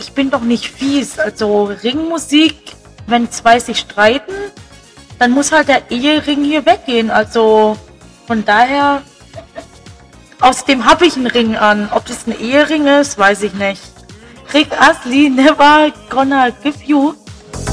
ich bin doch nicht fies. Also Ringmusik, wenn zwei sich streiten, dann muss halt der Ehering hier weggehen. Also von daher, außerdem habe ich einen Ring an. Ob das ein Ehering ist, weiß ich nicht. Rick Astley, never gonna give you